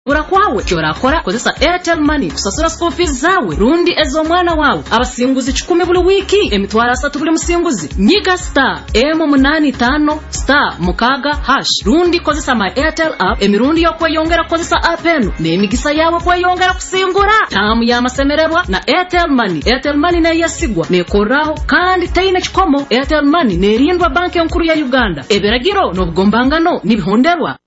urakwawe kyorakora kozesa Airtel Money kusasura school fees zawe rundi ezo mwana wawe abasinguzi 10 buli wiki emitwara 3 buli musinguzi nyiga *M85*mukaga# rundi kozesa my Airtel app emirundi yo kweyongera kozesa app eno n'emigisa yawe kweyongera kusingura tamu ya masemererwa na Airtel Money. Airtel Money nayo yasigwa nekoraho kandi tayina kikomo. Airtel Money nerindwa banki nkuru ya Uganda. Eberagiro n'obugombangano nibihonderwa